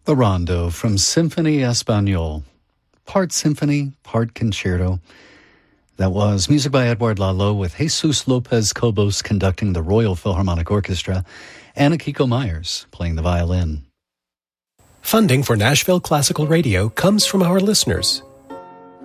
The Rondo from Symphony Espagnole. Part symphony, part concerto. That was music by Edouard Lalo with Jesus Lopez Cobos conducting the Royal Philharmonic Orchestra and Akiko Myers playing the violin. Funding for Nashville Classical Radio comes from our listeners